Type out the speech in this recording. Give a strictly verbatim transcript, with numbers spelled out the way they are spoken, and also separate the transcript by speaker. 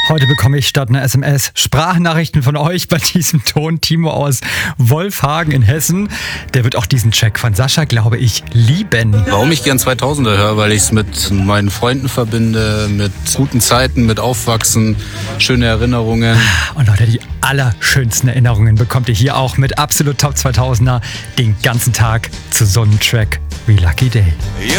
Speaker 1: Heute bekomme ich statt einer S M S Sprachnachrichten von euch bei diesem Ton. Timo aus Wolfhagen in Hessen. Der wird auch diesen Track von Sascha, glaube ich, lieben.
Speaker 2: Warum ich gern zweitausender höre, weil ich es mit meinen Freunden verbinde, mit guten Zeiten, mit Aufwachsen, schöne Erinnerungen.
Speaker 1: Und Leute, die allerschönsten Erinnerungen bekommt ihr hier auch mit absolut Top zweitausender den ganzen Tag zu so einem Track wie Lucky Day.